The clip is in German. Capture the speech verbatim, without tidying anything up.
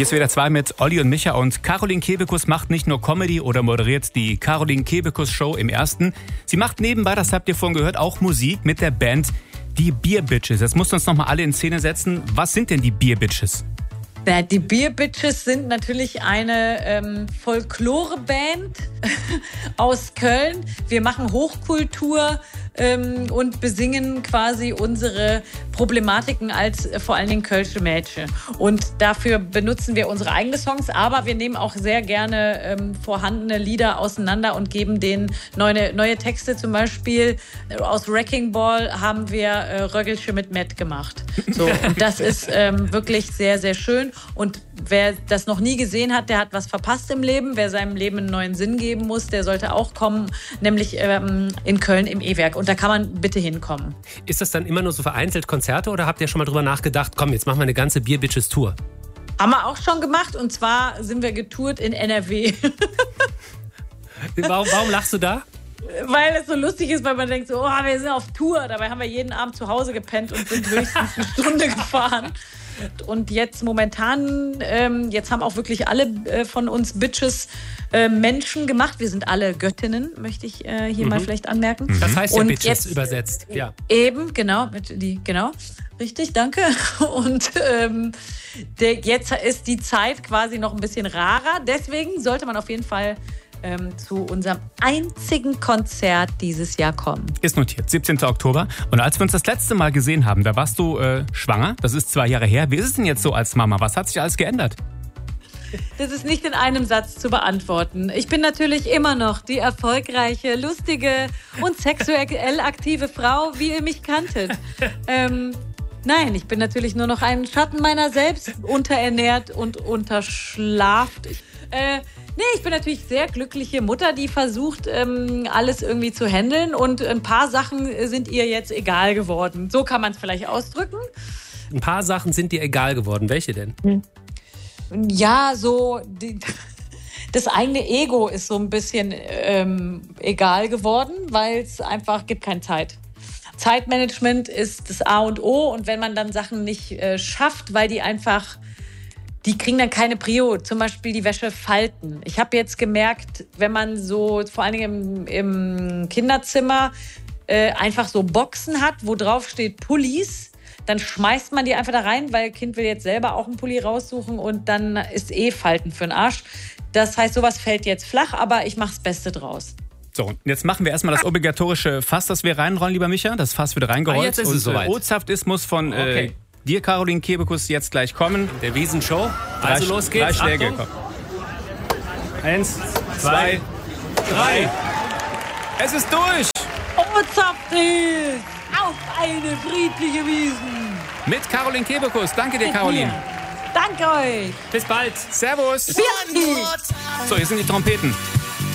Hier ist wieder zwei mit Olli und Micha und Caroline Kebekus macht nicht nur Comedy oder moderiert die Caroline Kebekus Show im Ersten. Sie macht nebenbei, das habt ihr vorhin gehört, auch Musik mit der Band Die Beer Bitches. Jetzt musst du uns nochmal alle in Szene setzen. Was sind denn die Beer Bitches? Ja, die Beer Bitches sind natürlich eine ähm, Folklore-Band aus Köln. Wir machen Hochkultur ähm, und besingen quasi unsere Problematiken als äh, vor allen Dingen kölsche Mädchen. Und dafür benutzen wir unsere eigenen Songs, aber wir nehmen auch sehr gerne ähm, vorhandene Lieder auseinander und geben denen neue, neue Texte. Zum Beispiel äh, aus Wrecking Ball haben wir äh, Röggelche mit Matt gemacht. So, und das ist ähm, wirklich sehr, sehr schön. Und wer das noch nie gesehen hat, der hat was verpasst im Leben. Wer seinem Leben einen neuen Sinn geben muss, der sollte auch kommen, nämlich ähm, in Köln im E-Werk. Und da kann man bitte hinkommen. Ist das dann immer nur so vereinzelt Konzerte oder habt ihr schon mal drüber nachgedacht, komm, jetzt machen wir eine ganze Beer Bitches Tour? Haben wir auch schon gemacht und zwar sind wir getourt in N R W. warum, warum lachst du da? Weil es so lustig ist, weil man denkt so, oh, wir sind auf Tour. Dabei haben wir jeden Abend zu Hause gepennt und sind höchstens eine Stunde gefahren. Und jetzt momentan, ähm, jetzt haben auch wirklich alle äh, von uns Bitches äh, Menschen gemacht. Wir sind alle Göttinnen, möchte ich äh, hier mhm. mal vielleicht anmerken. Das heißt ja und Bitches jetzt, übersetzt. Ja. Eben, genau, die, genau. Richtig, danke. Und ähm, der, jetzt ist die Zeit quasi noch ein bisschen rarer. Deswegen sollte man auf jeden Fall Ähm, zu unserem einzigen Konzert dieses Jahr kommen. Ist notiert, siebzehnten Oktober. Und als wir uns das letzte Mal gesehen haben, da warst du äh, schwanger. Das ist zwei Jahre her. Wie ist es denn jetzt so als Mama? Was hat sich alles geändert? Das ist nicht in einem Satz zu beantworten. Ich bin natürlich immer noch die erfolgreiche, lustige und sexuell aktive Frau, wie ihr mich kanntet. ähm, Nein, ich bin natürlich nur noch ein Schatten meiner selbst, unterernährt und unterschlaft. Ich, äh, nee, ich bin natürlich sehr glückliche Mutter, die versucht, ähm, alles irgendwie zu handeln. Und ein paar Sachen sind ihr jetzt egal geworden. So kann man es vielleicht ausdrücken. Ein paar Sachen sind dir egal geworden. Welche denn? Hm. Ja, so die, das eigene Ego ist so ein bisschen ähm, egal geworden, weil es einfach gibt keine Zeit. Zeitmanagement ist das A und O und wenn man dann Sachen nicht äh, schafft, weil die einfach, die kriegen dann keine Prio, zum Beispiel die Wäsche falten. Ich habe jetzt gemerkt, wenn man so vor allen Dingen im, im Kinderzimmer äh, einfach so Boxen hat, wo drauf steht Pullis, dann schmeißt man die einfach da rein, weil Kind will jetzt selber auch einen Pulli raussuchen und dann ist eh Falten für den Arsch. Das heißt, sowas fällt jetzt flach, aber ich mache das Beste draus. So, jetzt machen wir erstmal das obligatorische Fass, das wir reinrollen, lieber Micha. Das Fass wird reingerollt. Ah, jetzt ist es und soweit. O-Saftismus von Okay. äh, dir, Caroline Kebekus, jetzt gleich kommen. Der Wiesenshow. Also Drei- los geht's. Drei Schläge. Achtung. Komm. Eins, zwei, drei. Es ist durch. O-Saftis! Auf eine friedliche Wiesen! Mit Caroline Kebekus. Danke dir, Mit Caroline. mir. Danke euch! Bis bald. Servus. Vielen Dank. So, hier sind die Trompeten.